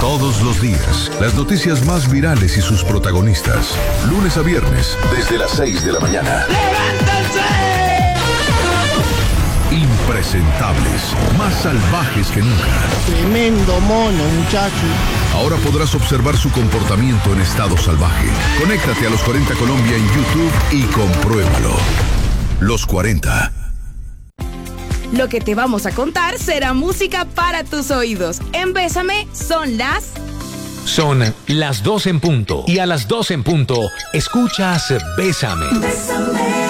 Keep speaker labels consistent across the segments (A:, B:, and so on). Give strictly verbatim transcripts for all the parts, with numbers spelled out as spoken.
A: Todos los días, las noticias más virales y sus protagonistas. Lunes a viernes, desde las seis de la mañana.
B: ¡Levántense!
A: Impresentables, más salvajes que nunca.
C: Tremendo mono, muchacho.
A: Ahora podrás observar su comportamiento en estado salvaje. Conéctate a Los cuarenta Colombia en YouTube y compruébalo. Los cuarenta.
D: Lo que te vamos a contar será música para tus oídos. En Bésame son las...
E: Son las dos en punto. Y a las dos en punto, escuchas Bésame.
F: Bésame.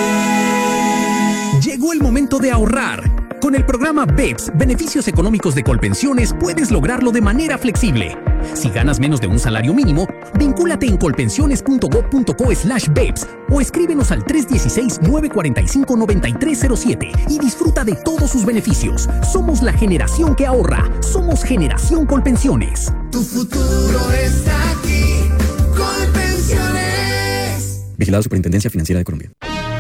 F: Llegó el momento de ahorrar. Con el programa B E P S, Beneficios Económicos de Colpensiones, puedes lograrlo de manera flexible. Si ganas menos de un salario mínimo, vincúlate en colpensiones.gov.co slash BEPS o escríbenos al tres uno seis, nueve cuatro cinco, nueve tres cero siete y disfruta de todos sus beneficios. Somos la generación que ahorra. Somos Generación Colpensiones.
B: Tu futuro está aquí. Colpensiones.
G: Vigilado Superintendencia Financiera de Colombia.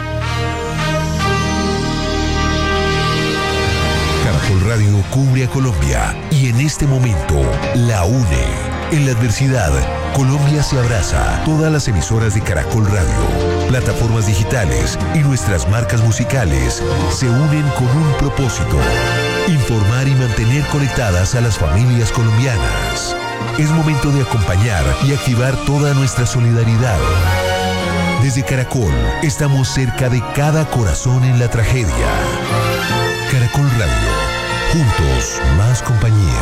A: Caracol Radio cubre a Colombia y en este momento la une. En la adversidad, Colombia se abraza. Todas las emisoras de Caracol Radio, plataformas digitales y nuestras marcas musicales se unen con un propósito: informar y mantener conectadas a las familias colombianas. Es momento de acompañar y activar toda nuestra solidaridad. Desde Caracol, estamos cerca de cada corazón en la tragedia. Caracol Radio, juntos, más compañía.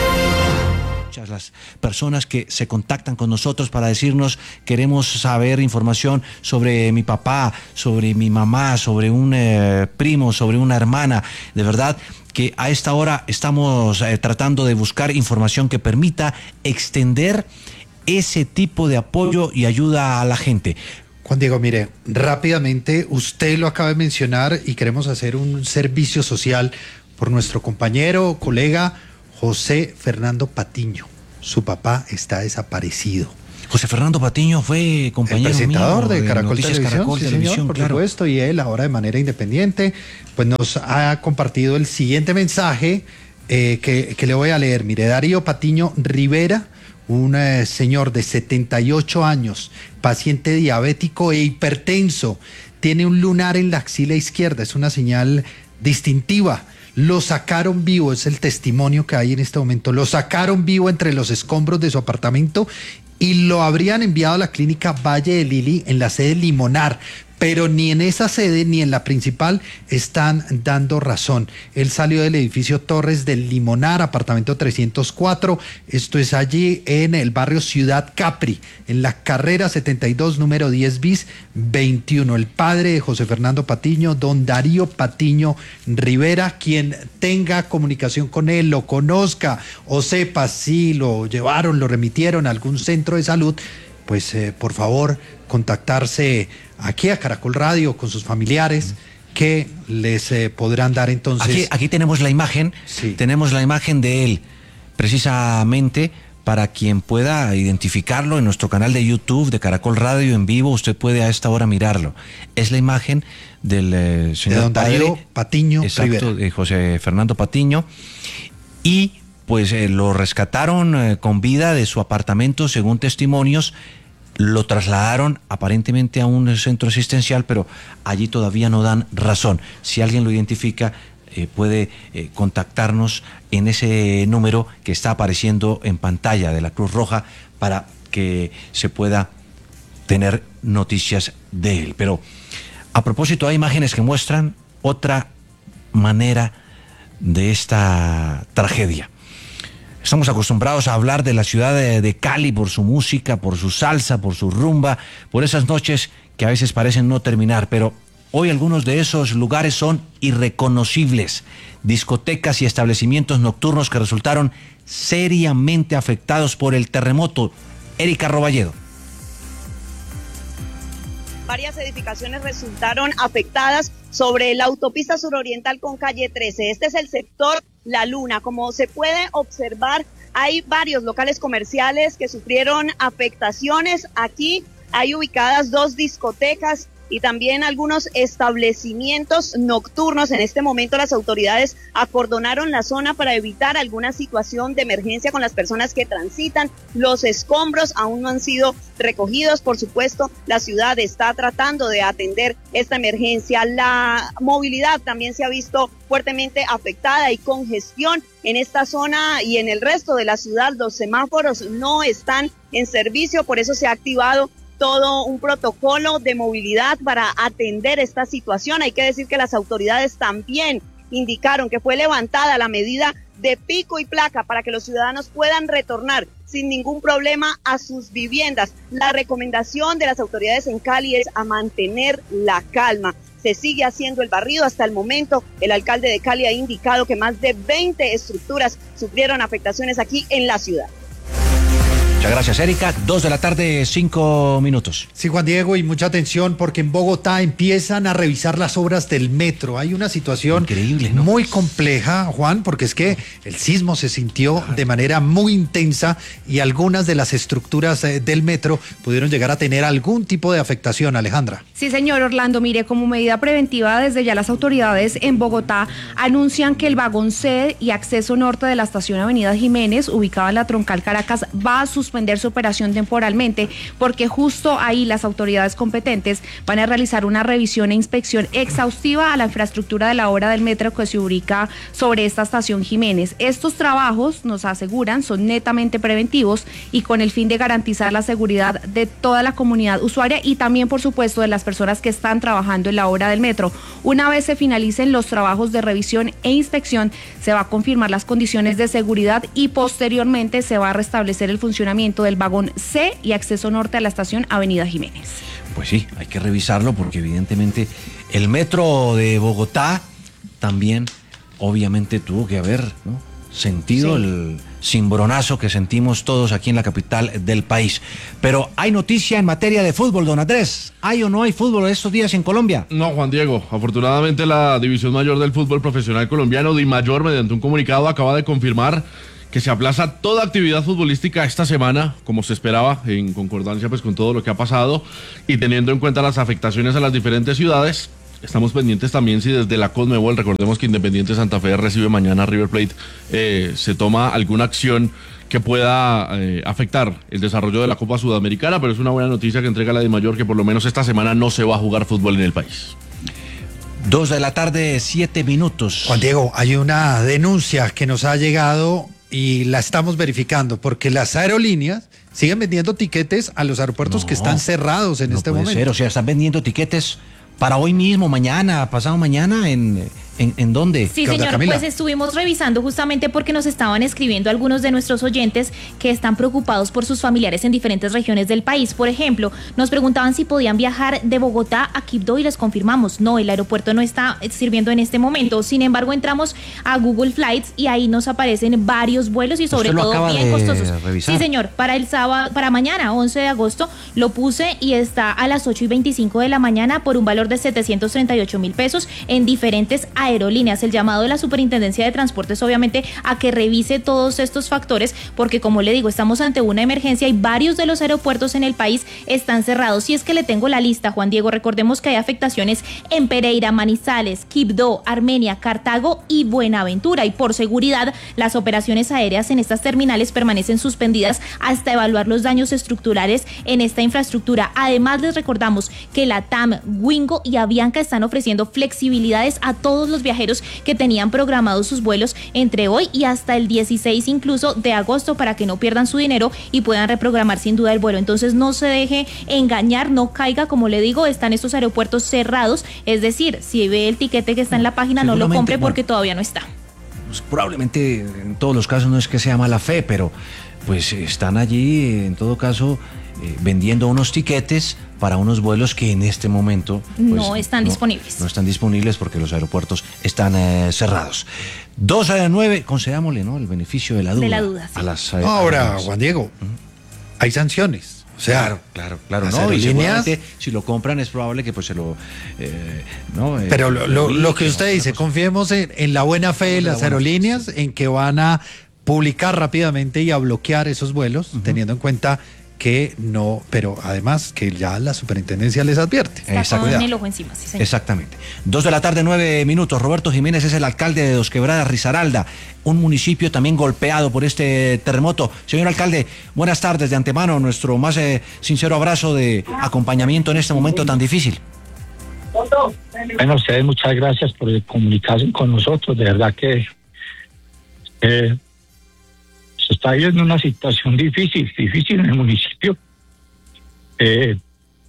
H: Muchas las personas que se contactan con nosotros para decirnos: queremos saber información sobre mi papá, sobre mi mamá, sobre un eh, primo, sobre una hermana. De verdad que a esta hora estamos eh, tratando de buscar información que permita extender ese tipo de apoyo y ayuda a la gente.
I: Juan Diego, mire, rápidamente, usted lo acaba de mencionar y queremos hacer un servicio social por nuestro compañero, colega José Fernando Patiño. Su papá está desaparecido.
H: José Fernando Patiño fue compañero
I: el presentador
H: mío
I: de Caracol
H: Noticias
I: Televisión,
H: Caracol
I: sí,
H: Televisión,
I: señor, por
H: claro.
I: supuesto, y él ahora de manera independiente, pues nos ha compartido el siguiente mensaje eh, que, que le voy a leer. Mire, Darío Patiño Rivera, un eh, señor de setenta y ocho años, paciente diabético e hipertenso, tiene un lunar en la axila izquierda, es una señal distintiva. Lo sacaron vivo, es el testimonio que hay en este momento, lo sacaron vivo entre los escombros de su apartamento y lo habrían enviado a la clínica Valle de Lili en la sede Limonar, pero ni en esa sede ni en la principal están dando razón. Él salió del edificio Torres del Limonar, apartamento trescientos cuatro, esto es allí en el barrio Ciudad Capri, en la carrera setenta y dos, número diez bis veintiuno. El padre de José Fernando Patiño, don Darío Patiño Rivera, quien tenga comunicación con él, lo conozca o sepa si lo llevaron, lo remitieron a algún centro de salud, pues eh, por favor contactarse aquí a Caracol Radio con sus familiares que les eh, podrán dar entonces...
H: Aquí, aquí tenemos la imagen,
I: sí.
H: tenemos la imagen de él, precisamente para quien pueda identificarlo en nuestro canal de YouTube de Caracol Radio en vivo, usted puede a esta hora mirarlo. Es la imagen del eh, señor
I: de don Darío
H: padre,
I: Patiño
H: exacto,
I: Rivera.
H: de José Fernando Patiño, y pues eh, lo rescataron eh, con vida de su apartamento, según testimonios. Lo trasladaron aparentemente a un centro asistencial, pero allí todavía no dan razón. Si alguien lo identifica, eh, puede eh, contactarnos en ese número que está apareciendo en pantalla de la Cruz Roja para que se pueda tener noticias de él. Pero a propósito, hay imágenes que muestran otra manera de esta tragedia. Estamos acostumbrados a hablar de la ciudad de, de Cali por su música, por su salsa, por su rumba, por esas noches que a veces parecen no terminar, pero hoy algunos de esos lugares son irreconocibles. Discotecas y establecimientos nocturnos que resultaron seriamente afectados por el terremoto. Erika Roballedo.
J: Varias edificaciones resultaron afectadas sobre la autopista suroriental con calle trece. Este es el sector La Luna. Como se puede observar, hay varios locales comerciales que sufrieron afectaciones. Aquí hay ubicadas dos discotecas y también algunos establecimientos nocturnos. En este momento las autoridades acordonaron la zona para evitar alguna situación de emergencia con las personas que transitan. Los escombros aún no han sido recogidos. Por supuesto, la ciudad está tratando de atender esta emergencia. La movilidad también se ha visto fuertemente afectada y congestión en esta zona y en el resto de la ciudad. Los semáforos no están en servicio, por eso se ha activado todo un protocolo de movilidad para atender esta situación. Hay que decir que las autoridades también indicaron que fue levantada la medida de pico y placa para que los ciudadanos puedan retornar sin ningún problema a sus viviendas. La recomendación de las autoridades en Cali es a mantener la calma. Se sigue haciendo el barrido. Hasta el momento, el alcalde de Cali ha indicado que más de veinte estructuras sufrieron afectaciones aquí en la ciudad.
H: Muchas gracias, Erika. Dos de la tarde, cinco minutos.
I: Sí, Juan Diego, y mucha atención porque en Bogotá empiezan a revisar las obras del metro. Hay una situación increíble, ¿no? Muy compleja, Juan, porque es que el sismo se sintió de manera muy intensa y algunas de las estructuras eh, del metro pudieron llegar a tener algún tipo de afectación, Alejandra.
D: Sí, señor Orlando, mire, como medida preventiva, desde ya las autoridades en Bogotá anuncian que el vagón C y acceso norte de la estación Avenida Jiménez, ubicada en la troncal Caracas, va a suspender su operación temporalmente, porque justo ahí las autoridades competentes van a realizar una revisión e inspección exhaustiva a la infraestructura de la obra del metro que se ubica sobre esta estación Jiménez. Estos trabajos, nos aseguran, son netamente preventivos y con el fin de garantizar la seguridad de toda la comunidad usuaria y también, por supuesto, de las personas que están trabajando en la obra del metro. Una vez se finalicen los trabajos de revisión e inspección, se va a confirmar las condiciones de seguridad y posteriormente se va a restablecer el funcionamiento del vagón C y acceso norte a la estación Avenida Jiménez.
H: Pues sí, hay que revisarlo porque evidentemente el metro de Bogotá también obviamente tuvo que haber, ¿no?, sentido sí. el cimbronazo que sentimos todos aquí en la capital del país. Pero hay noticia en materia de fútbol, don Andrés. ¿Hay o no hay fútbol estos días en Colombia?
K: No, Juan Diego. Afortunadamente la División Mayor del Fútbol Profesional Colombiano, DIMAYOR, mediante un comunicado acaba de confirmar que se aplaza toda actividad futbolística esta semana, como se esperaba, en concordancia pues con todo lo que ha pasado y teniendo en cuenta las afectaciones a las diferentes ciudades. Estamos pendientes también si desde la Conmebol, recordemos que Independiente Santa Fe recibe mañana a River Plate, eh, se toma alguna acción que pueda eh, afectar el desarrollo de la Copa Sudamericana, pero es una buena noticia que entrega la DIMAYOR que por lo menos esta semana no se va a jugar fútbol en el país.
H: Dos de la tarde, siete minutos.
I: Juan Diego, hay una denuncia que nos ha llegado y la estamos verificando porque las aerolíneas siguen vendiendo tiquetes a los aeropuertos no, que están cerrados en
H: no
I: este
H: puede
I: momento.
H: Ser, o sea, están vendiendo tiquetes para hoy mismo, mañana, pasado mañana, ¿en, en, en dónde?
L: Sí, señor, Camila? Pues estuvimos revisando justamente porque nos estaban escribiendo algunos de nuestros oyentes que están preocupados por sus familiares en diferentes regiones del país. Por ejemplo, nos preguntaban si podían viajar de Bogotá a Quibdó y les confirmamos, no, el aeropuerto no está sirviendo en este momento. Sin embargo, entramos a Google Flights y ahí nos aparecen varios vuelos y sobre todo bien costosos.
H: Revisar.
L: Sí, señor, para el sábado, para mañana, once de agosto, lo puse y está a las ocho y veinticinco de la mañana por un valor de setecientos treinta y ocho mil pesos en diferentes aerolíneas. El llamado de la Superintendencia de Transportes obviamente a que revise todos estos factores porque, como le digo, estamos ante una emergencia y varios de los aeropuertos en el país están cerrados. Y es que le tengo la lista, Juan Diego, recordemos que hay afectaciones en Pereira, Manizales, Quibdó, Armenia, Cartago y Buenaventura, y por seguridad las operaciones aéreas en estas terminales permanecen suspendidas hasta evaluar los daños estructurales en esta infraestructura. Además, les recordamos que la T A M, Wingo y Avianca están ofreciendo flexibilidades a todos los viajeros que tenían programados sus vuelos entre hoy y hasta el dieciséis incluso de agosto para que no pierdan su dinero y puedan reprogramar sin duda el vuelo. Entonces no se deje engañar, no caiga, como le digo, están estos aeropuertos cerrados, es decir, si ve el tiquete que está en la página no lo compre porque bueno, todavía no está.
H: Pues probablemente en todos los casos no es que sea mala fe, pero pues están allí en todo caso eh, vendiendo unos tiquetes para unos vuelos que en este momento pues,
L: no están no, disponibles.
H: No están disponibles porque los aeropuertos están eh, cerrados. Dos a nueve, concedámosle, ¿no?, el beneficio de la duda.
L: De la duda, sí.
H: A las,
I: no, ahora, a las... Juan Diego, ¿Mm? hay sanciones. O sea,
H: claro, claro, claro.
I: Las
H: no,
I: aerolíneas,
H: y si lo compran es probable que pues se lo... Eh, no, eh,
I: pero lo, lo, lo que usted dice, confiemos en, en la buena fe de las aerolíneas, fe, sí. en que van a publicar rápidamente y a bloquear esos vuelos, uh-huh. teniendo en cuenta que no, pero además que ya la superintendencia les advierte.
L: Está con el ojo encima, sí, señor.
H: Exactamente. Dos de la tarde, nueve minutos. Roberto Jiménez es el alcalde de Dos Quebradas, Risaralda, un municipio también golpeado por este terremoto. Señor alcalde, buenas tardes. De antemano, nuestro más eh, sincero abrazo de acompañamiento en este momento tan difícil.
M: Bueno, ustedes muchas gracias por comunicarse con nosotros. De verdad que eh, se está viviendo una situación difícil, difícil en el municipio. Eh,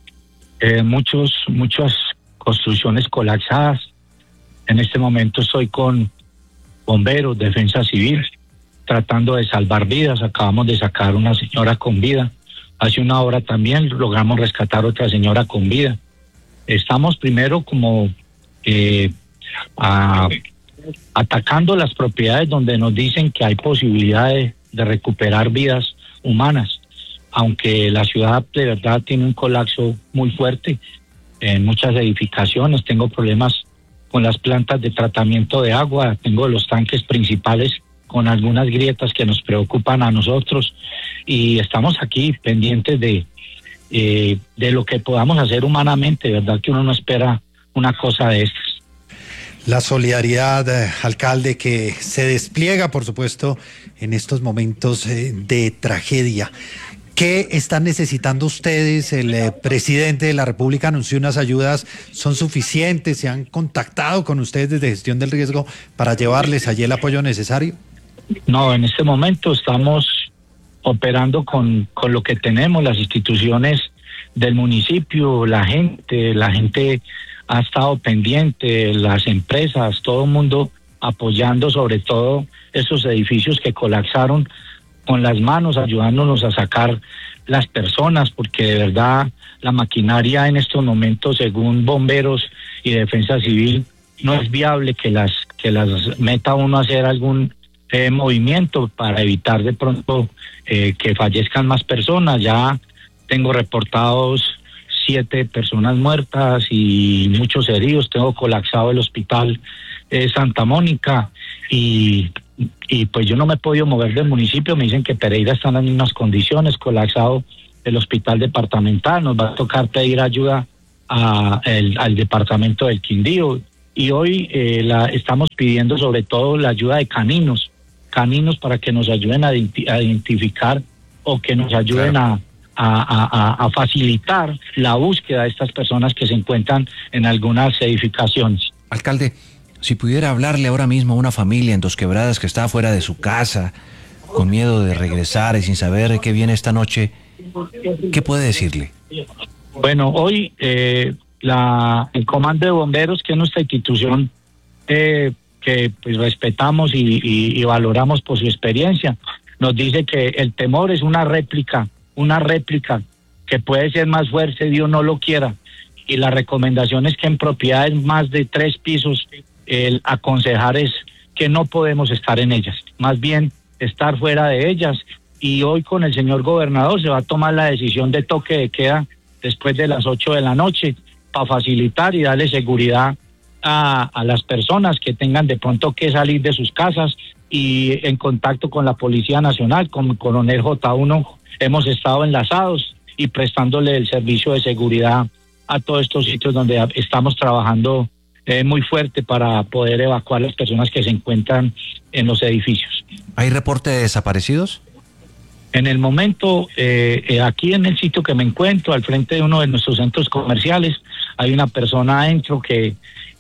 M: eh, muchos, muchas construcciones colapsadas. En este momento estoy con bomberos, defensa civil, tratando de salvar vidas. Acabamos de sacar una señora con vida. Hace una hora también logramos rescatar otra señora con vida. Estamos primero como eh, a, atacando las propiedades donde nos dicen que hay posibilidad de, de recuperar vidas humanas, aunque la ciudad de verdad tiene un colapso muy fuerte en muchas edificaciones. Tengo problemas con las plantas de tratamiento de agua, tengo los tanques principales con algunas grietas que nos preocupan a nosotros y estamos aquí pendientes de Eh, de lo que podamos hacer humanamente, ¿verdad? Que uno no espera una cosa de estas.
I: La solidaridad, eh, alcalde, que se despliega, por supuesto, en estos momentos eh, de tragedia. ¿Qué están necesitando ustedes? El eh, presidente de la República anunció unas ayudas, ¿son suficientes? ¿Se han contactado con ustedes desde Gestión del Riesgo para llevarles allí el apoyo necesario?
M: No, en este momento estamos operando con, con lo que tenemos, las instituciones del municipio, la gente, la gente ha estado pendiente, las empresas, todo el mundo apoyando sobre todo esos edificios que colapsaron con las manos, ayudándonos a sacar las personas, porque de verdad la maquinaria en estos momentos, según bomberos y defensa civil, no es viable que las, que las meta uno a hacer algún Eh, movimiento para evitar de pronto eh, que fallezcan más personas. Ya tengo reportados siete personas muertas y muchos heridos. Tengo colapsado el hospital eh, Santa Mónica y, y pues yo no me he podido mover del municipio. Me dicen que Pereira está en las mismas condiciones, colapsado el hospital departamental. Nos va a tocar pedir ayuda a el, al departamento del Quindío y hoy eh, la, estamos pidiendo sobre todo la ayuda de caninos caninos para que nos ayuden a, a identificar o que nos ayuden claro. a, a, a, a facilitar la búsqueda de estas personas que se encuentran en algunas edificaciones.
H: Alcalde, si pudiera hablarle ahora mismo a una familia en Dos Quebradas que está fuera de su casa, con miedo de regresar y sin saber qué viene esta noche, ¿qué puede decirle?
M: Bueno, hoy eh, la, el Comando de Bomberos, que es nuestra institución, eh, que pues respetamos y, y, y valoramos por su experiencia, nos dice que el temor es una réplica, una réplica que puede ser más fuerte, Dios no lo quiera, y la recomendación es que en propiedades más de tres pisos, el aconsejar es que no podemos estar en ellas, más bien estar fuera de ellas, y hoy con el señor gobernador se va a tomar la decisión de toque de queda después de las ocho de la noche para facilitar y darle seguridad A, a las personas que tengan de pronto que salir de sus casas, y en contacto con la Policía Nacional, con el coronel J uno, hemos estado enlazados y prestándole el servicio de seguridad a todos estos sitios donde estamos trabajando eh, muy fuerte para poder evacuar las personas que se encuentran en los edificios.
H: ¿Hay reporte de desaparecidos?
M: En el momento, eh, eh, aquí en el sitio que me encuentro, al frente de uno de nuestros centros comerciales, hay una persona adentro que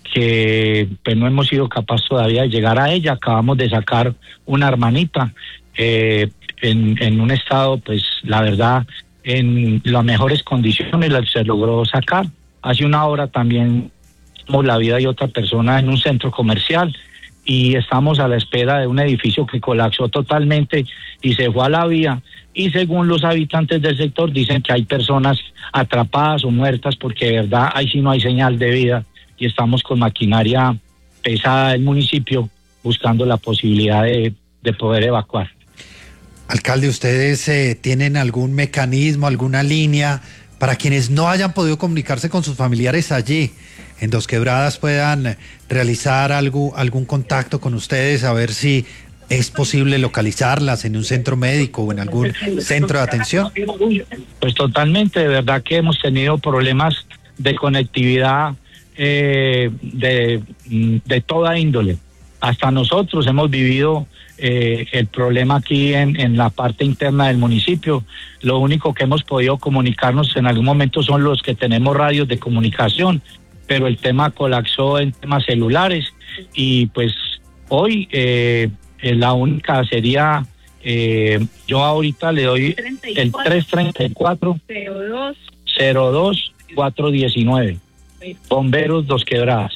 M: que pues no hemos sido capaces todavía de llegar a ella. Acabamos de sacar una hermanita eh, en, en un estado, pues la verdad, en las mejores condiciones, la, se logró sacar. Hace una hora también tomamos la vida de otra persona en un centro comercial y estamos a la espera de un edificio que colapsó totalmente y se fue a la vía, y según los habitantes del sector dicen que hay personas atrapadas o muertas, porque de verdad ahí sí no hay señal de vida, y estamos con maquinaria pesada del municipio buscando la posibilidad de, de poder evacuar.
I: Alcalde, ¿ustedes eh, tienen algún mecanismo, alguna línea para quienes no hayan podido comunicarse con sus familiares allí en Dos Quebradas puedan realizar algo, algún contacto con ustedes, a ver si ¿Es posible localizarlas en un centro médico o en algún centro de atención?
M: Pues totalmente, de verdad que hemos tenido problemas de conectividad eh, de, de toda índole. Hasta nosotros hemos vivido eh, el problema aquí en, en la parte interna del municipio. Lo único que hemos podido comunicarnos en algún momento son los que tenemos radios de comunicación, pero el tema colapsó en temas celulares y pues hoy eh, la única sería, eh, yo ahorita le doy el tres treinta y cuatro, cero dos, cuatro diecinueve, Bomberos Dos Quebradas.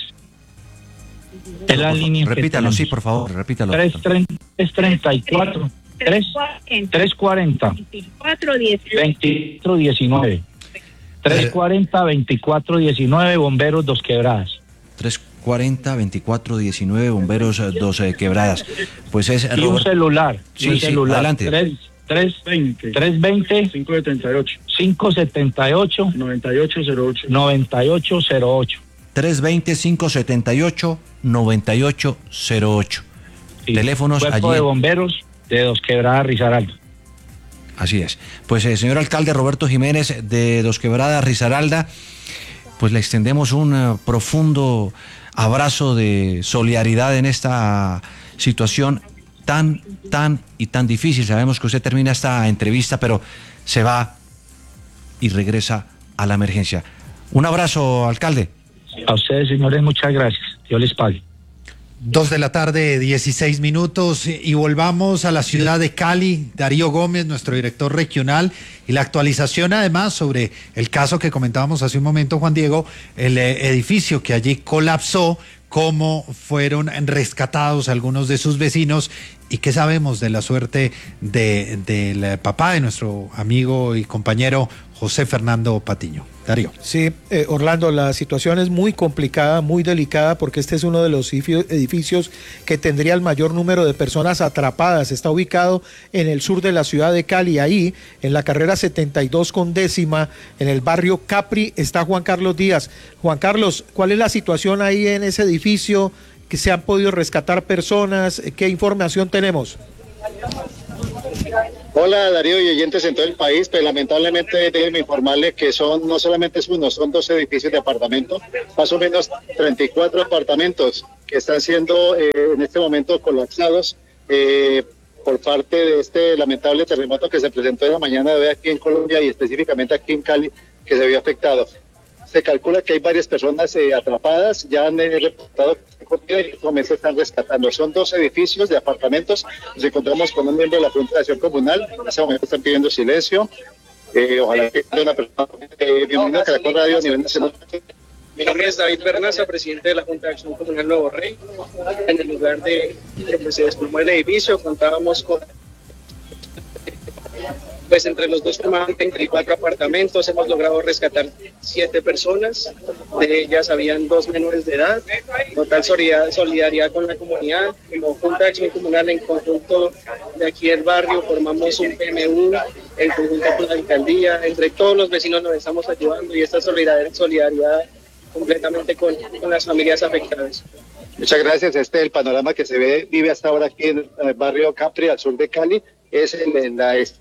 M: Es la línea.
H: Repítalo, sí, por favor, repítalo.
M: tres treinta y cuatro, tres cuarenta, veinticuatro diecinueve. tres cuarenta, veinticuatro diecinueve, Bomberos Dos Quebradas.
H: tres cuarenta, veinticuatro diecinueve, Bomberos eh, Dos eh, Quebradas. Pues es...
M: Y
H: Robert...
M: un celular.
H: Sí,
M: un
H: sí,
M: celular.
H: adelante.
M: tres veinte, cinco setenta y ocho, cinco setenta y ocho, noventa y ocho cero ocho, noventa y ocho cero ocho.
H: tres veinte, cinco setenta y ocho, noventa y ocho cero ocho. Sí. Teléfonos
M: Cuerpo
H: allí.
M: de Bomberos de Dos Quebradas, Risaralda.
H: Así es. Pues, eh, señor alcalde Roberto Jiménez de Dos Quebradas, Risaralda, pues le extendemos un uh, profundo abrazo de solidaridad en esta situación tan, tan y tan difícil. Sabemos que usted termina esta entrevista, pero se va y regresa a la emergencia. Un abrazo, alcalde.
M: A ustedes, señores, muchas gracias. Dios les pague.
I: Dos de la tarde, dieciséis minutos, y volvamos a la ciudad de Cali. Darío Gómez, nuestro director regional, y la actualización además sobre el caso que comentábamos hace un momento, Juan Diego, el eh, edificio que allí colapsó, cómo fueron rescatados algunos de sus vecinos y qué sabemos de la suerte de, del papá de nuestro amigo y compañero José Fernando Patiño. Darío.
N: Sí, eh, Orlando, la situación es muy complicada, muy delicada, porque este es uno de los edificios que tendría el mayor número de personas atrapadas. Está ubicado en el sur de la ciudad de Cali, ahí en la carrera setenta y dos con décima, en el barrio Capri, está Juan Carlos Díaz. Juan Carlos, ¿cuál es la situación ahí en ese edificio? ¿Que se han podido rescatar personas? ¿Qué información tenemos?
O: Hola Darío y oyentes en todo el país, pues lamentablemente déjenme informarles que son no solamente es uno, son dos edificios de apartamentos, más o menos treinta y cuatro apartamentos que están siendo eh, en este momento colapsados eh, por parte de este lamentable terremoto que se presentó en la mañana de hoy aquí en Colombia y específicamente aquí en Cali, que se vio afectado. Se calcula que hay varias personas eh, atrapadas, ya han eh, reportado que en este momento están rescatando. Son dos edificios de apartamentos. Nos encontramos con un miembro de la Junta de Acción Comunal. En ese momento están pidiendo silencio. Eh, ojalá que haya una persona. Eh, bienvenido a Caracol Radio a nivel nacional.
P: Mi nombre es David Bernaza, presidente de la Junta de Acción Comunal Nuevo Rey. En el lugar de que se desplomó el edificio, contábamos con... Pues entre los dos formaban treinta y cuatro apartamentos, hemos logrado rescatar siete personas, de ellas habían dos menores de edad, total solidaridad, solidaridad con la comunidad. Como Junta de Acción Comunal en conjunto de aquí del barrio formamos un P M U en conjunto con la alcaldía, entre todos los vecinos nos estamos ayudando y esta solidaridad, solidaridad completamente con, con las familias afectadas.
O: Muchas gracias. Este es el panorama que se ve, vive hasta ahora aquí en el barrio Capri, al sur de Cali, es en, en la este.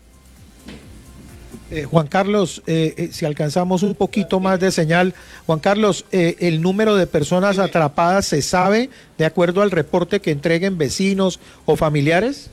N: Eh, Juan Carlos, eh, eh, si alcanzamos un poquito más de señal, Juan Carlos, eh, el número de personas atrapadas se sabe de acuerdo al reporte que entreguen vecinos o familiares.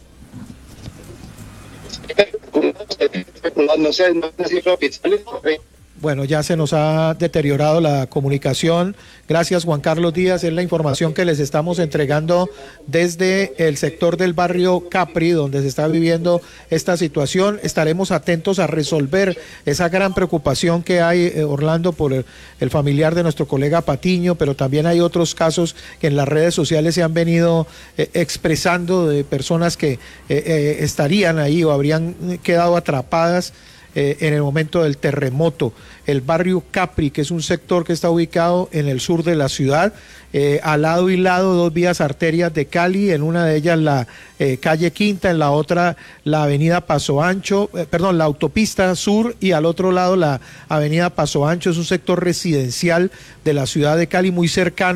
O: No sé, no sé si es oficial.
N: Bueno, ya se nos ha deteriorado la comunicación. Gracias, Juan Carlos Díaz. Es la información que les estamos entregando desde el sector del barrio Capri, donde se está viviendo esta situación. Estaremos atentos a resolver esa gran preocupación que hay, eh, Orlando, por el, el familiar de nuestro colega Patiño, pero también hay otros casos que en las redes sociales se han venido eh, expresando de personas que eh, eh, estarían ahí o habrían quedado atrapadas Eh, en el momento del terremoto. El barrio Capri, que es un sector que está ubicado en el sur de la ciudad, eh, al lado y lado dos vías arterias de Cali, en una de ellas la eh, calle Quinta, en la otra la avenida Paso Ancho, eh, perdón, la autopista sur, y al otro lado la avenida Paso Ancho. Es un sector residencial de la ciudad de Cali muy cercano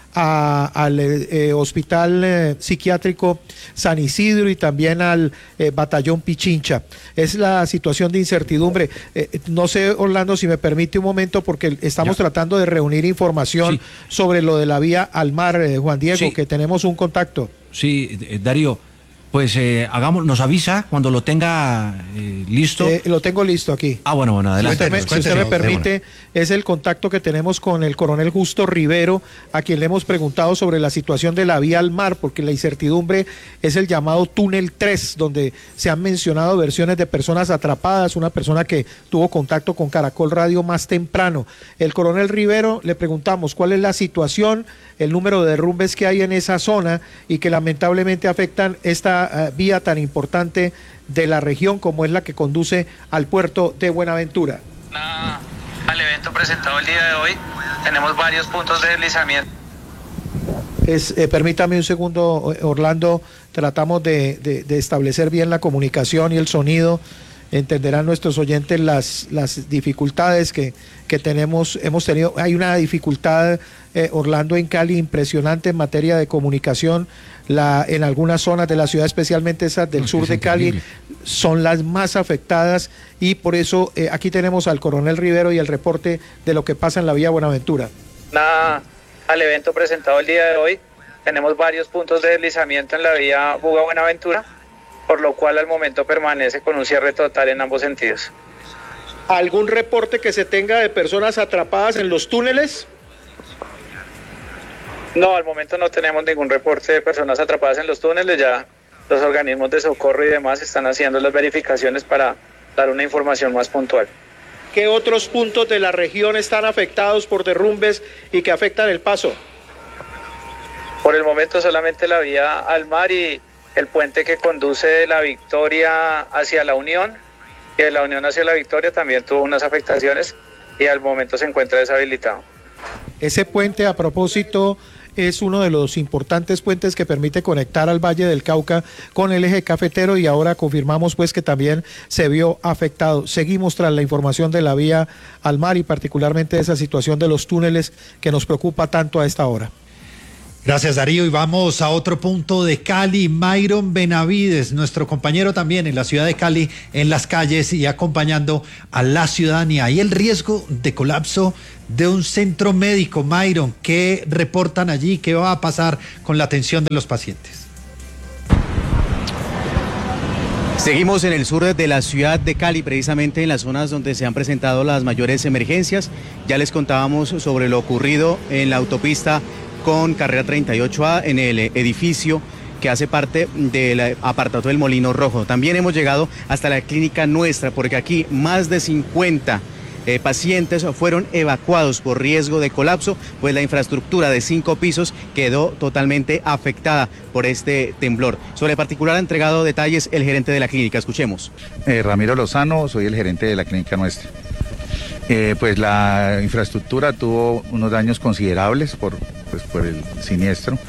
N: a, al eh, Hospital eh, Psiquiátrico San Isidro y también al eh, Batallón Pichincha. Es la situación de incertidumbre. Eh, no sé, Orlando, si me permite un momento, porque estamos ya. tratando de reunir información sí. sobre lo de la vía al mar, eh, Juan Diego, sí. que tenemos un contacto.
H: Sí, eh, Darío. Pues eh, hagamos, nos avisa cuando lo tenga eh, listo.
N: Eh, lo tengo listo aquí.
H: Ah, bueno, bueno, adelante.
N: Si usted me, si usted me permite, es el contacto que tenemos con el coronel Justo Rivero, a quien le hemos preguntado sobre la situación de la vía al mar, porque la incertidumbre es el llamado túnel tres, donde se han mencionado versiones de personas atrapadas, una persona que tuvo contacto con Caracol Radio más temprano. El coronel Rivero le preguntamos cuál es la situación, el número de derrumbes que hay en esa zona y que lamentablemente afectan esta uh, vía tan importante de la región como es la que conduce al puerto de Buenaventura.
Q: Ah, al evento presentado el día de hoy tenemos varios puntos de deslizamiento.
N: Es, eh, permítame un segundo, Orlando, tratamos de, de, de establecer bien la comunicación y el sonido. Entenderán nuestros oyentes las, las dificultades que, que tenemos, hemos tenido. Hay una dificultad, eh, Orlando, en Cali, impresionante en materia de comunicación. La, en algunas zonas de la ciudad, especialmente esas del no, sur de Cali, increíble. Son las más afectadas y por eso eh, aquí tenemos al coronel Rivero y el reporte de lo que pasa en la vía Buenaventura.
Q: Nada, al evento presentado el día de hoy, tenemos varios puntos de deslizamiento en la vía Buga-Buenaventura, por lo cual al momento permanece con un cierre total en ambos sentidos.
N: ¿Algún reporte que se tenga de personas atrapadas en los túneles?
Q: No, al momento no tenemos ningún reporte de personas atrapadas en los túneles, ya los organismos de socorro y demás están haciendo las verificaciones para dar una información más puntual.
N: ¿Qué otros puntos de la región están afectados por derrumbes y que afectan el paso?
Q: Por el momento solamente la vía al mar y el puente que conduce de La Victoria hacia La Unión, y de La Unión hacia La Victoria también tuvo unas afectaciones y al momento se encuentra deshabilitado.
N: Ese puente, a propósito, es uno de los importantes puentes que permite conectar al Valle del Cauca con el eje cafetero y ahora confirmamos pues que también se vio afectado. Seguimos tras la información de la vía al mar y particularmente esa situación de los túneles que nos preocupa tanto a esta hora.
I: Gracias, Darío, y vamos a otro punto de Cali. Myron Benavides, nuestro compañero también en la ciudad de Cali, en las calles y acompañando a la ciudadanía. Hay el riesgo de colapso de un centro médico. Myron, ¿qué reportan allí? ¿Qué va a pasar con la atención de los pacientes?
R: Seguimos en el sur de la ciudad de Cali, precisamente en las zonas donde se han presentado las mayores emergencias. Ya les contábamos sobre lo ocurrido en la autopista con carrera treinta y ocho A en el edificio que hace parte del apartado del Molino Rojo. También hemos llegado hasta la clínica nuestra, porque aquí más de cincuenta eh, pacientes fueron evacuados por riesgo de colapso, pues la infraestructura de cinco pisos quedó totalmente afectada por este temblor. Sobre el particular ha entregado detalles el gerente de la clínica. Escuchemos.
S: Eh, Ramiro Lozano, soy el gerente de la clínica nuestra. Eh, pues la infraestructura tuvo unos daños considerables por, pues, por el siniestro.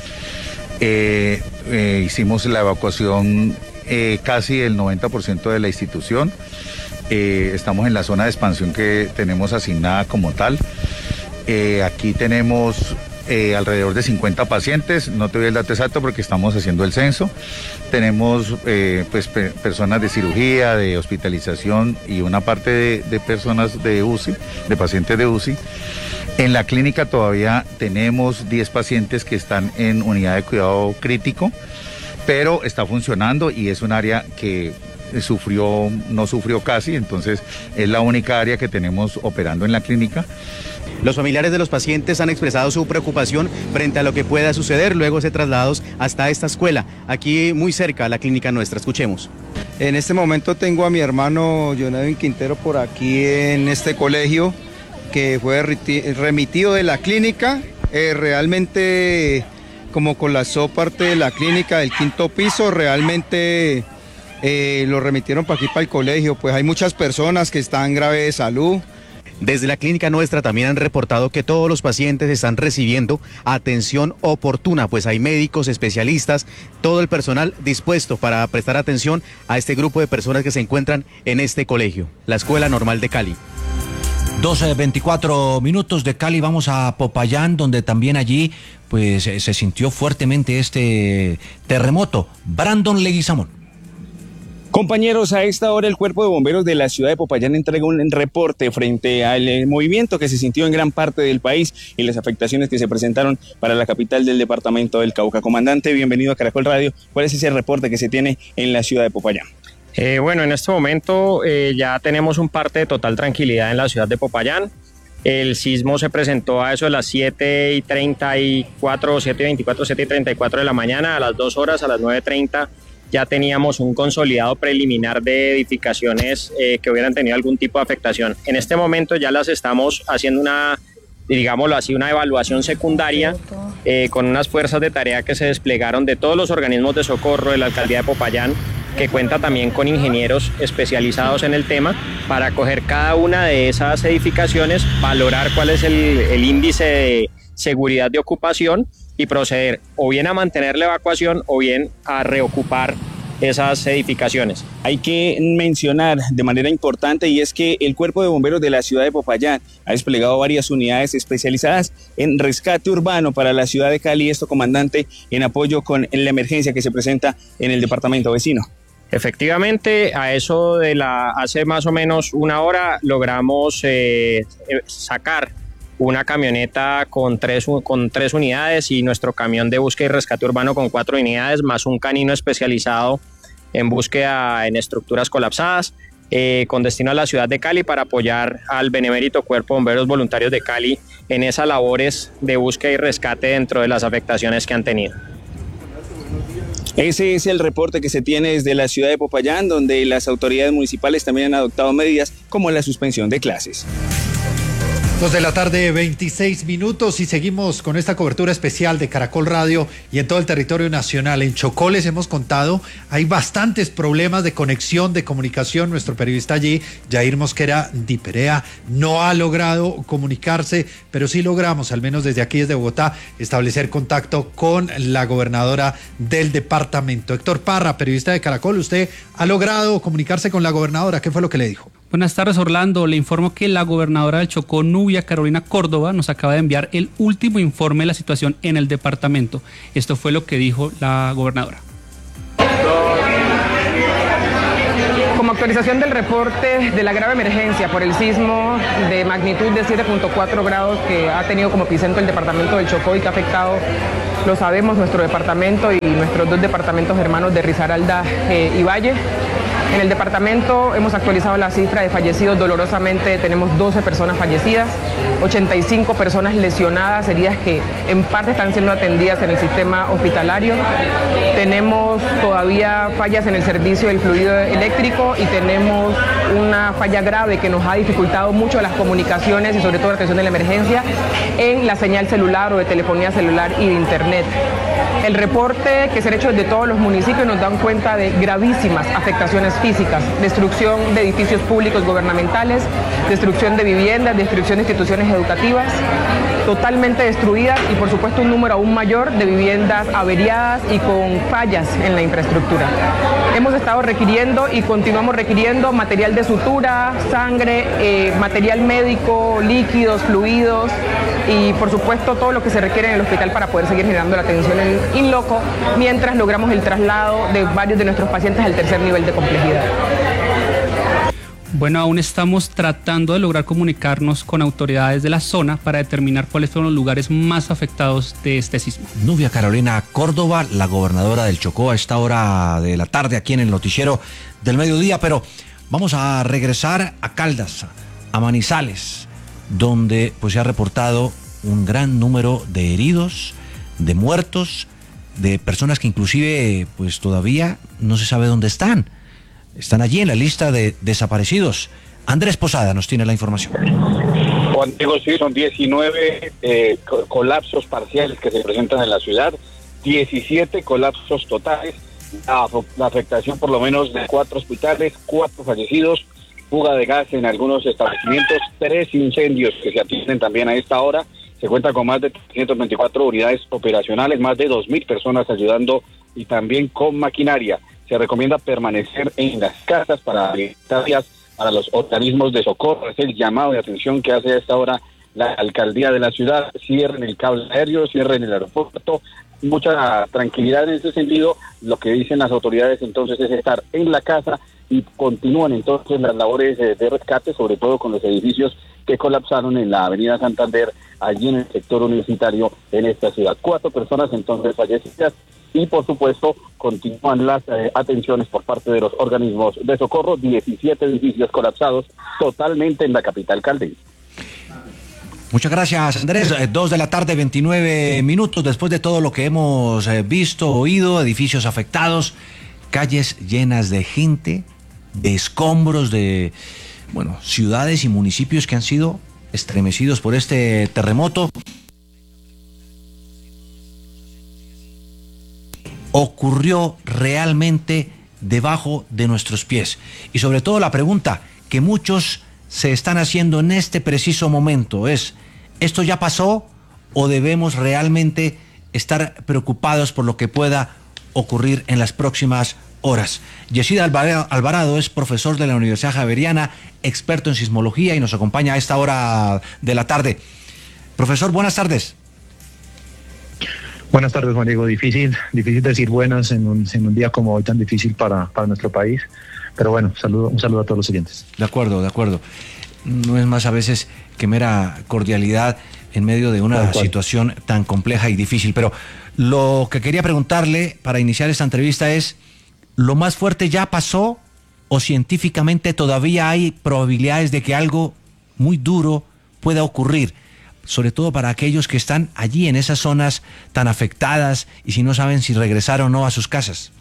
S: Eh, eh, hicimos la evacuación eh, casi el noventa por ciento de la institución. Eh, estamos en la zona de expansión que tenemos asignada como tal. Eh, aquí tenemos eh, alrededor de cincuenta pacientes, no te doy el dato exacto porque estamos haciendo el censo. Tenemos eh, pues, pe personas de cirugía, de hospitalización y una parte de, de personas de U C I, de pacientes de U C I. En la clínica todavía tenemos diez pacientes que están en unidad de cuidado crítico, pero está funcionando y es un área que sufrió, no sufrió casi, entonces es la única área que tenemos operando en la clínica.
R: Los familiares de los pacientes han expresado su preocupación frente a lo que pueda suceder luego de ser trasladados hasta esta escuela, aquí muy cerca a la clínica nuestra. Escuchemos.
T: En este momento tengo a mi hermano Jonathan Quintero por aquí en este colegio que fue remitido de la clínica. Eh, realmente como colapsó parte de la clínica del quinto piso, realmente eh, lo remitieron para aquí, para el colegio. Pues hay muchas personas que están graves de salud.
R: Desde la clínica nuestra también han reportado que todos los pacientes están recibiendo atención oportuna, pues hay médicos, especialistas, todo el personal dispuesto para prestar atención a este grupo de personas que se encuentran en este colegio, la Escuela Normal de Cali.
H: doce veinticuatro minutos de Cali, vamos a Popayán, donde también allí pues eh, se sintió fuertemente este terremoto. Brandon Leguizamón.
U: Compañeros, a esta hora el Cuerpo de Bomberos de la ciudad de Popayán entrega un reporte frente al movimiento que se sintió en gran parte del país y las afectaciones que se presentaron para la capital del departamento del Cauca. Comandante, bienvenido a Caracol Radio. ¿Cuál es ese reporte que se tiene en la ciudad de Popayán?
V: Eh, bueno, en este momento eh, ya tenemos un parte de total tranquilidad en la ciudad de Popayán. El sismo se presentó a eso de las siete y treinta y cuatro, siete y veinticuatro, siete y treinta y cuatro de la mañana. A las dos horas, a las nueve y treinta, ya teníamos un consolidado preliminar de edificaciones eh, que hubieran tenido algún tipo de afectación. En este momento ya las estamos haciendo una, digámoslo así, una evaluación secundaria eh, con unas fuerzas de tarea que se desplegaron de todos los organismos de socorro de la alcaldía de Popayán, que cuenta también con ingenieros especializados en el tema, para coger cada una de esas edificaciones, valorar cuál es el, el índice de seguridad de ocupación y proceder o bien a mantener la evacuación o bien a reocupar esas edificaciones.
U: Hay que mencionar de manera importante, y es que el Cuerpo de Bomberos de la ciudad de Popayán ha desplegado varias unidades especializadas en rescate urbano para la ciudad de Cali. Esto, comandante, en apoyo con la emergencia que se presenta en el departamento vecino.
V: Efectivamente, a eso de la hace más o menos una hora logramos eh, sacar una camioneta con tres, con tres unidades y nuestro camión de búsqueda y rescate urbano con cuatro unidades, más un canino especializado en búsqueda en estructuras colapsadas, eh, con destino a la ciudad de Cali para apoyar al benemérito Cuerpo de Bomberos Voluntarios de Cali en esas labores de búsqueda y rescate dentro de las afectaciones que han tenido.
U: Ese es el reporte que se tiene desde la ciudad de Popayán, donde las autoridades municipales también han adoptado medidas como la suspensión de clases.
I: Dos de la tarde, veintiséis minutos, y seguimos con esta cobertura especial de Caracol Radio y en todo el territorio nacional. En Chocó les hemos contado, hay bastantes problemas de conexión, de comunicación. Nuestro periodista allí, Jair Mosquera Di Perea, no ha logrado comunicarse, pero sí logramos, al menos desde aquí, desde Bogotá, establecer contacto con la gobernadora del departamento. Héctor Parra, periodista de Caracol, ¿usted ha logrado comunicarse con la gobernadora? ¿Qué fue lo que le dijo?
W: Buenas tardes, Orlando. Le informo que la gobernadora del Chocó, Nubia Carolina Córdoba, nos acaba de enviar el último informe de la situación en el departamento. Esto fue lo que dijo la gobernadora.
X: Como actualización del reporte de la grave emergencia por el sismo de magnitud de siete punto cuatro grados que ha tenido como epicentro el departamento del Chocó y que ha afectado, lo sabemos, nuestro departamento y nuestros dos departamentos hermanos de Risaralda eh, y Valle. En el departamento hemos actualizado la cifra de fallecidos. Dolorosamente tenemos doce personas fallecidas, ochenta y cinco personas lesionadas, heridas que en parte están siendo atendidas en el sistema hospitalario. Tenemos todavía fallas en el servicio del fluido eléctrico y tenemos una falla grave que nos ha dificultado mucho las comunicaciones y sobre todo la atención de la emergencia en la señal celular o de telefonía celular y de internet. El reporte que se ha hecho desde todos los municipios nos dan cuenta de gravísimas afectaciones físicas, destrucción de edificios públicos gubernamentales, destrucción de viviendas, destrucción de instituciones educativas, totalmente destruidas y por supuesto un número aún mayor de viviendas averiadas y con fallas en la infraestructura. Hemos estado requiriendo y continuamos requiriendo material de sutura, sangre, eh, material médico, líquidos, fluidos y por supuesto todo lo que se requiere en el hospital para poder seguir generando la atención en in loco mientras logramos el traslado de varios de nuestros pacientes al tercer nivel de complejidad.
W: Bueno, aún estamos tratando de lograr comunicarnos con autoridades de la zona para determinar cuáles fueron los lugares más afectados de este sismo.
H: Nubia Carolina Córdoba, la gobernadora del Chocó, a esta hora de la tarde aquí en el noticiero del mediodía, pero vamos a regresar a Caldas, a Manizales, donde pues se ha reportado un gran número de heridos, de muertos, de personas que inclusive pues todavía no se sabe dónde están. Están allí en la lista de desaparecidos. Andrés Posada nos tiene la información.
Y: Juan Diego, sí, son diecinueve eh, colapsos parciales que se presentan en la ciudad, diecisiete colapsos totales, la, la afectación por lo menos de cuatro hospitales, cuatro fallecidos, fuga de gas en algunos establecimientos, tres incendios que se atienden también a esta hora. Se cuenta con más de trescientas veinticuatro unidades operacionales, más de dos mil personas ayudando y también con maquinaria. Se recomienda permanecer en las casas para evitar para los organismos de socorro. Es el llamado de atención que hace a esta hora la alcaldía de la ciudad, cierren el cable aéreo, cierren el aeropuerto, mucha tranquilidad en ese sentido. Lo que dicen las autoridades entonces es estar en la casa y continúan entonces las labores de, de rescate, sobre todo con los edificios que colapsaron en la avenida Santander, allí en el sector universitario en esta ciudad. Cuatro personas entonces fallecidas y por supuesto continúan las eh, atenciones por parte de los organismos de socorro, diecisiete edificios colapsados totalmente en la capital caldense.
H: Muchas gracias, Andrés. Eh, Dos de la tarde, veintinueve minutos, después de todo lo que hemos eh, visto, oído, edificios afectados, calles llenas de gente, de escombros, de, bueno, ciudades y municipios que han sido estremecidos por este terremoto. Ocurrió realmente debajo de nuestros pies. Y sobre todo la pregunta que muchos se están haciendo en este preciso momento es, ¿esto ya pasó o debemos realmente estar preocupados por lo que pueda ocurrir en las próximas horas? Yesida Alvarado es profesor de la Universidad Javeriana, experto en sismología y nos acompaña a esta hora de la tarde. Profesor, buenas tardes.
B: Buenas tardes, Juan Diego. Difícil, difícil decir buenas en un, en un día como hoy tan difícil para, para nuestro país. Pero bueno, saludo, un saludo a todos los siguientes.
H: De acuerdo, de acuerdo. No es más a veces que mera cordialidad en medio de una situación tan compleja y difícil. Pero lo que quería preguntarle para iniciar esta entrevista es, ¿lo más fuerte ya pasó o científicamente todavía hay probabilidades de que algo muy duro pueda ocurrir? Sobre todo para aquellos que están allí en esas zonas tan afectadas y si no saben si regresar o no a sus casas.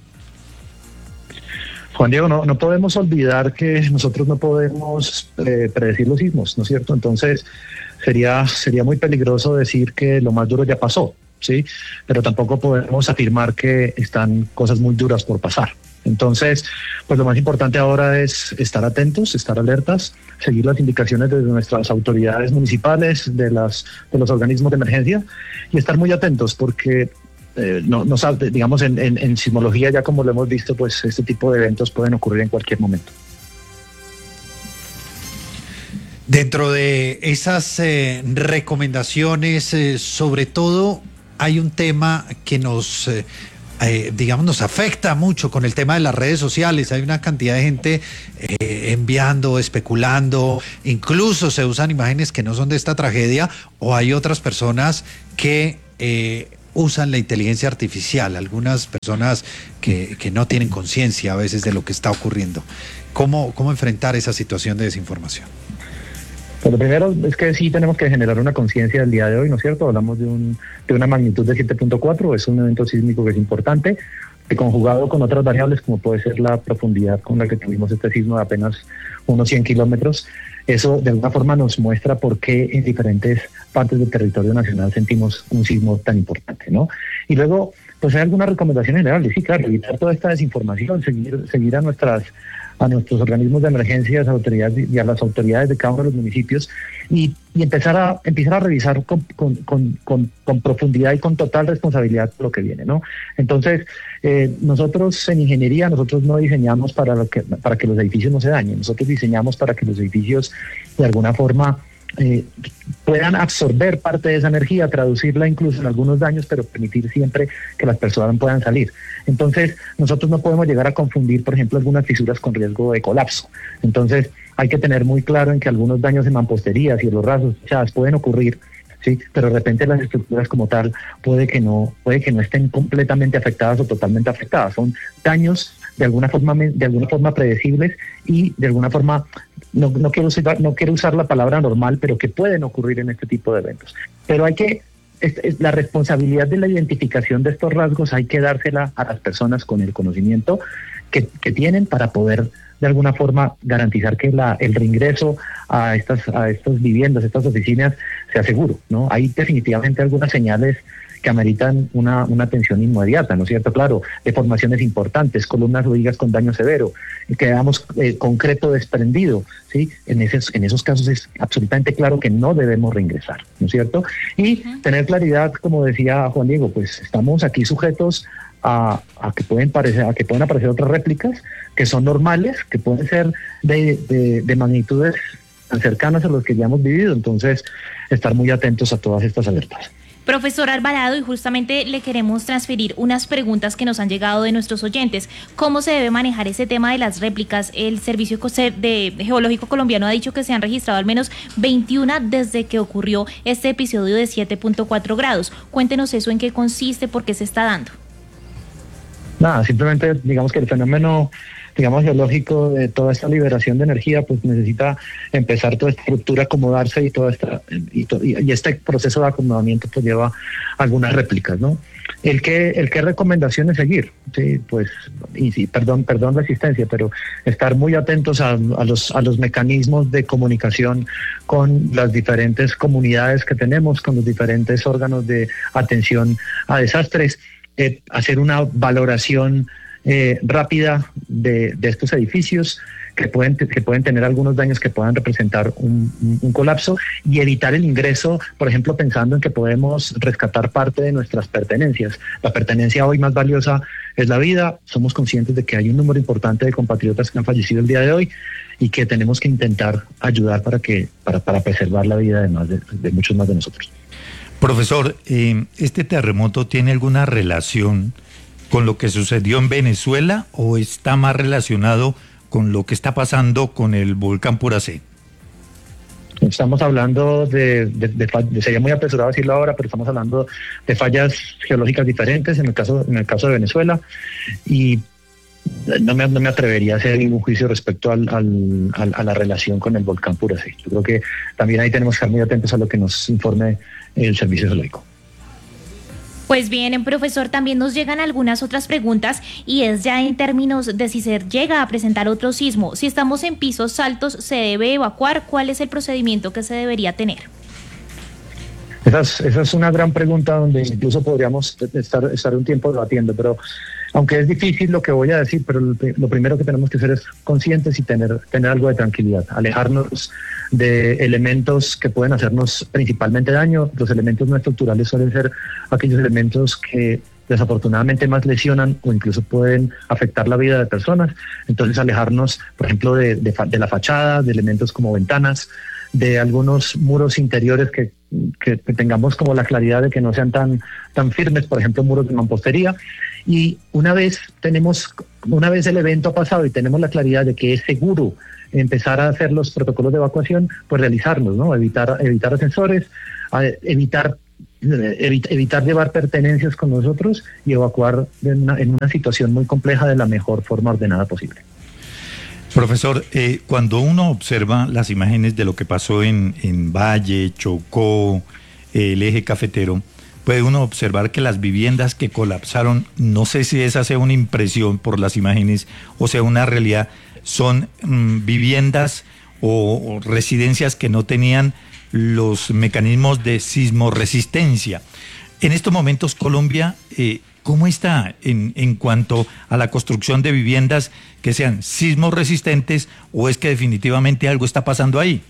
B: Juan Diego, no, no podemos olvidar que nosotros no podemos eh, predecir los sismos, ¿no es cierto? Entonces sería, sería muy peligroso decir que lo más duro ya pasó, ¿sí? Pero tampoco podemos afirmar que están cosas muy duras por pasar. Entonces, pues lo más importante ahora es estar atentos, estar alertas, seguir las indicaciones de nuestras autoridades municipales, de, las, de los organismos de emergencia y estar muy atentos porque eh, no, no sabe, digamos en, en, en sismología ya como lo hemos visto, pues este tipo de eventos pueden ocurrir en cualquier momento.
I: Dentro de esas eh, recomendaciones, eh, sobre todo hay un tema que nos... Eh, Eh, digamos, nos afecta mucho con el tema de las redes sociales. Hay una cantidad de gente eh, enviando, especulando, incluso se usan imágenes que no son de esta tragedia, o hay otras personas que eh, usan la inteligencia artificial, algunas personas que, que no tienen conciencia a veces de lo que está ocurriendo. ¿Cómo, cómo enfrentar esa situación de desinformación?
B: Pues lo primero es que sí tenemos que generar una conciencia del día de hoy, ¿no es cierto? Hablamos de, un, de una magnitud de siete punto cuatro, es un evento sísmico que es importante, que conjugado con otras variables como puede ser la profundidad con la que tuvimos este sismo de apenas unos cien kilómetros, eso de alguna forma nos muestra por qué en diferentes partes del territorio nacional sentimos un sismo tan importante, ¿no? Y luego, pues hay algunas recomendaciones generales, sí, claro, evitar toda esta desinformación, seguir, seguir a nuestras... a nuestros organismos de emergencia autoridades y a las autoridades de cada uno de los municipios y, y empezar a empezar a revisar con, con, con, con, con profundidad y con total responsabilidad lo que viene, ¿no? Entonces, eh, nosotros en ingeniería, nosotros no diseñamos para, lo que, para que los edificios no se dañen, nosotros diseñamos para que los edificios de alguna forma Eh, puedan absorber parte de esa energía, traducirla incluso en algunos daños, pero permitir siempre que las personas puedan salir. Entonces, nosotros no podemos llegar a confundir, por ejemplo, algunas fisuras con riesgo de colapso. Entonces, hay que tener muy claro en que algunos daños en mamposterías y en los rasgos fechadas pueden ocurrir, sí, pero de repente las estructuras como tal puede que no, puede que no estén completamente afectadas o totalmente afectadas. Son daños de alguna forma, de alguna forma predecibles y de alguna forma No, no, quiero usar, no quiero usar la palabra normal, pero que pueden ocurrir en este tipo de eventos. Pero hay que, es, es, la responsabilidad de la identificación de estos rasgos hay que dársela a las personas con el conocimiento que, que tienen para poder de alguna forma garantizar que la, el reingreso a estas, a estas viviendas, a estas oficinas sea seguro, ¿no? Hay definitivamente algunas señales que ameritan una, una atención inmediata, ¿no es cierto? Claro, deformaciones importantes, columnas o vigas con daño severo, quedamos eh, concreto desprendido, ¿sí? En esos, en esos casos es absolutamente claro que no debemos reingresar, ¿no es cierto? Y uh-huh. tener claridad, como decía Juan Diego, pues estamos aquí sujetos a, a que pueden parecer, a que pueden aparecer otras réplicas que son normales, que pueden ser de, de, de magnitudes tan cercanas a los que ya hemos vivido. Entonces, estar muy atentos a todas estas alertas.
L: Profesor Alvarado, y justamente le queremos transferir unas preguntas que nos han llegado de nuestros oyentes. ¿Cómo se debe manejar ese tema de las réplicas? El Servicio de Geológico Colombiano ha dicho que se han registrado al menos veintiuna desde que ocurrió este episodio de siete punto cuatro grados. Cuéntenos eso, en qué consiste, por qué se está dando.
B: Nada, simplemente digamos que el fenómeno, digamos, geológico de toda esta liberación de energía, pues necesita empezar toda esta estructura a acomodarse y toda esta y, to, y, y este proceso de acomodamiento pues lleva algunas réplicas, ¿no? El que el qué recomendaciones seguir, sí, pues y sí, perdón, perdón la asistencia, pero estar muy atentos a, a los a los mecanismos de comunicación con las diferentes comunidades que tenemos, con los diferentes órganos de atención a desastres, eh, hacer una valoración Eh, rápida de, de estos edificios que pueden, que pueden tener algunos daños que puedan representar un, un, un colapso, y evitar el ingreso, por ejemplo, pensando en que podemos rescatar parte de nuestras pertenencias. La pertenencia hoy más valiosa es la vida. Somos conscientes de que hay un número importante de compatriotas que han fallecido el día de hoy y que tenemos que intentar ayudar para, que, para, para preservar la vida de, más de, de muchos más de nosotros.
A: Profesor, eh, ¿este terremoto tiene alguna relación con lo que sucedió en Venezuela o está más relacionado con lo que está pasando con el volcán Puracé?
B: Estamos hablando de, de, de, de, sería muy apresurado decirlo ahora, pero estamos hablando de fallas geológicas diferentes en el caso, en el caso de Venezuela, y no me, no me atrevería a hacer ningún juicio respecto al, al, al, a la relación con el volcán Puracé. Yo creo que también ahí tenemos que estar muy atentos a lo que nos informe el Servicio Geológico.
L: Pues bien, profesor, también nos llegan algunas otras preguntas, y es ya en términos de si se llega a presentar otro sismo. Si estamos en pisos altos, ¿se debe evacuar? ¿Cuál es el procedimiento que se debería tener?
B: Esa es, esa es una gran pregunta donde incluso podríamos estar, estar un tiempo debatiendo, pero aunque es difícil lo que voy a decir, pero lo, lo primero que tenemos que hacer es conscientes y tener, tener algo de tranquilidad, alejarnos de elementos que pueden hacernos principalmente daño. Los elementos no estructurales suelen ser aquellos elementos que desafortunadamente más lesionan o incluso pueden afectar la vida de personas. Entonces, alejarnos, por ejemplo, de, de, de la fachada, de elementos como ventanas, de algunos muros interiores que, que, que tengamos como la claridad de que no sean tan, tan firmes, por ejemplo, muros de mampostería. Y una vez tenemos, una vez el evento ha pasado y tenemos la claridad de que es seguro empezar a hacer los protocolos de evacuación, pues realizarlos, ¿no? Evitar, evitar ascensores, evitar, evitar, evitar llevar pertenencias con nosotros y evacuar en una, en una situación muy compleja de la mejor forma ordenada posible.
A: Profesor, eh, cuando uno observa las imágenes de lo que pasó en, en Valle, Chocó, eh, el eje cafetero, puede uno observar que las viviendas que colapsaron, no sé si esa sea una impresión por las imágenes o sea una realidad, son mmm, viviendas o, o residencias que no tenían los mecanismos de sismoresistencia. En estos momentos, Colombia, eh, ¿cómo está en, en cuanto a la construcción de viviendas que sean sismorresistentes, o es que definitivamente algo está pasando ahí?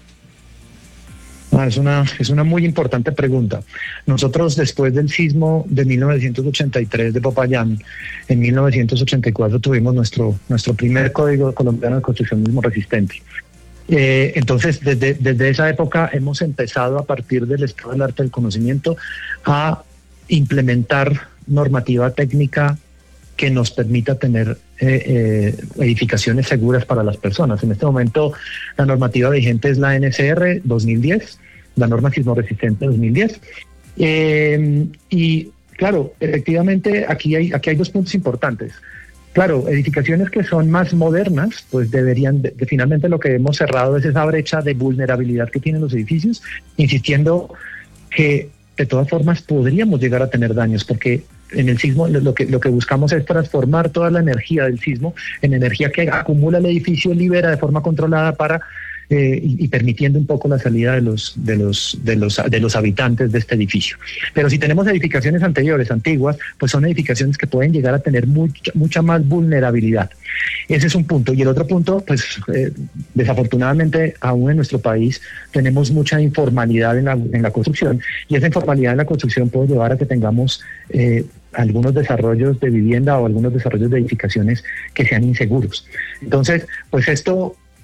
B: Ah, es una, es una muy importante pregunta. Nosotros, después del sismo de mil novecientos ochenta y tres de Popayán, en mil novecientos ochenta y cuatro tuvimos nuestro, nuestro primer Código Colombiano de Construcción Sismorresistente. Eh, entonces, desde, desde esa época hemos empezado, a partir del estado del arte del conocimiento, a implementar normativa técnica que nos permita tener eh, eh, edificaciones seguras para las personas. En este momento, la normativa vigente es la N C R dos mil diez, la norma sismorresistente dos mil diez. Eh, y claro, efectivamente, aquí hay, aquí hay dos puntos importantes. Claro, edificaciones que son más modernas, pues deberían, de, de, finalmente lo que hemos cerrado es esa brecha de vulnerabilidad que tienen los edificios, insistiendo que de todas formas podríamos llegar a tener daños, porque en el sismo lo que, lo que buscamos es transformar toda la energía del sismo en energía que acumula el edificio, libera de forma controlada para eh, y, y permitiendo un poco la salida de los, de, los, de, los, de los habitantes de este edificio. Pero si tenemos edificaciones anteriores, antiguas, pues son edificaciones que pueden llegar a tener mucha, mucha más vulnerabilidad. Ese es un punto. Y el otro punto, pues eh, desafortunadamente aún en nuestro país tenemos mucha informalidad en la, en la construcción, y esa informalidad en la construcción puede llevar a que tengamos eh, algunos desarrollos de vivienda o algunos desarrollos de edificaciones que sean inseguros. Entonces, pues esto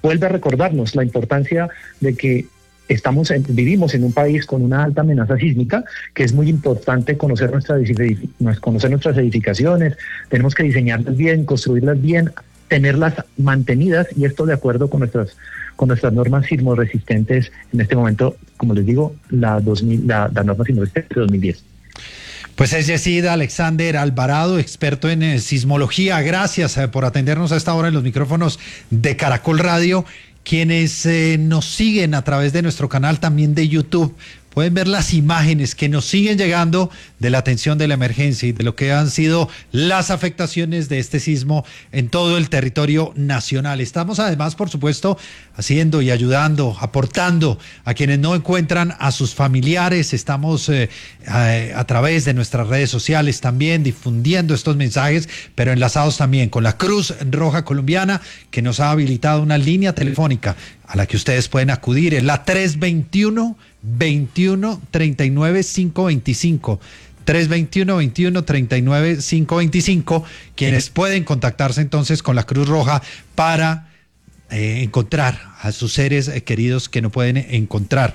B: vuelve a recordarnos la importancia de que estamos en, vivimos en un país con una alta amenaza sísmica, que es muy importante conocer, nuestra, conocer nuestras edificaciones, tenemos que diseñarlas bien, construirlas bien, tenerlas mantenidas, y esto de acuerdo con nuestras con nuestras normas sismoresistentes en este momento, como les digo, la, dos mil, la, la norma sismoresistente de dos mil diez.
I: Pues es Yesid Alexander Alvarado, experto en eh, sismología. Gracias eh, por atendernos a esta hora en los micrófonos de Caracol Radio. Quienes eh, nos siguen a través de nuestro canal también de YouTube, pueden ver las imágenes que nos siguen llegando de la atención de la emergencia y de lo que han sido las afectaciones de este sismo en todo el territorio nacional. Estamos además, por supuesto, haciendo y ayudando, aportando a quienes no encuentran a sus familiares. Estamos eh, a, a través de nuestras redes sociales también difundiendo estos mensajes, pero enlazados también con la Cruz Roja Colombiana, que nos ha habilitado una línea telefónica a la que ustedes pueden acudir. Es la tres veintiuno, veintiuno, treinta y nueve, quinientos veinticinco. tres veintiuno, veintiuno, treinta y nueve, quinientos veinticinco, quienes pueden contactarse entonces con la Cruz Roja para eh, encontrar a sus seres eh, queridos que no pueden encontrar.